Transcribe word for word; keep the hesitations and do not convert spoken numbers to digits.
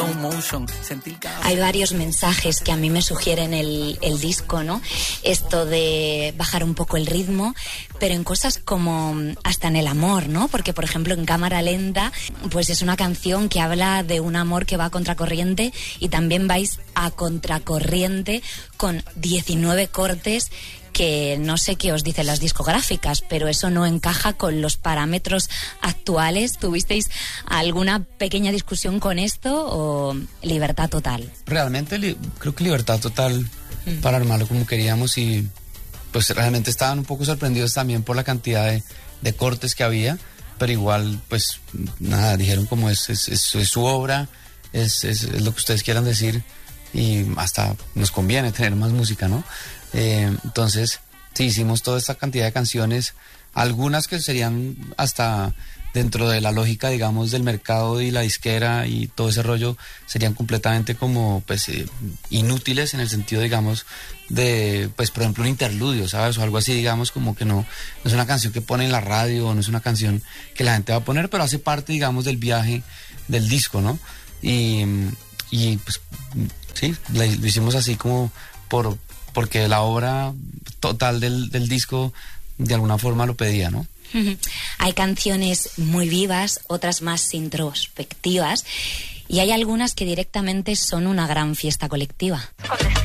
Hay varios mensajes que a mí me sugieren el, el disco, ¿no? Esto de bajar un poco el ritmo, pero en cosas como hasta en el amor, ¿no? Porque, por ejemplo, en Cámara Lenta, pues es una canción que habla de un amor que va a contracorriente, y también vais a contracorriente con diecinueve cortes que no sé qué os dicen las discográficas, pero eso no encaja con los parámetros actuales. ¿Tuvisteis alguna pequeña discusión con esto o libertad total? Realmente li- creo que libertad total mm. para armarlo como queríamos, y pues realmente estaban un poco sorprendidos también por la cantidad de, de cortes que había, pero igual pues nada, dijeron como es, es, es, es su obra, es, es, es lo que ustedes quieran decir, y hasta nos conviene tener más música, ¿no? Eh, entonces, sí, hicimos toda esta cantidad de canciones, algunas que serían hasta dentro de la lógica, digamos, del mercado y la disquera y todo ese rollo, serían completamente como, pues, eh, inútiles en el sentido, digamos, de, pues, por ejemplo, un interludio, ¿sabes? O algo así, digamos, como que no, no es una canción que pone en la radio, o no es una canción que la gente va a poner, pero hace parte, digamos, del viaje del disco, ¿no? Y, y pues, sí, lo hicimos así como por... porque la obra total del, del disco de alguna forma lo pedía, ¿no? Hay canciones muy vivas, otras más introspectivas, y hay algunas que directamente son una gran fiesta colectiva.